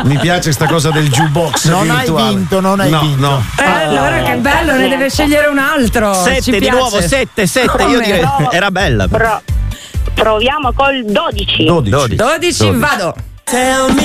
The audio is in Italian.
Mi piace sta cosa del jukebox Non virtuale. hai vinto, non hai vinto. No. Allora che bello, ne deve scegliere un altro. 7 Ci di piace. nuovo, 7. Io Come? direi era bella. Proviamo col 12. 12. 12, vado. Tell me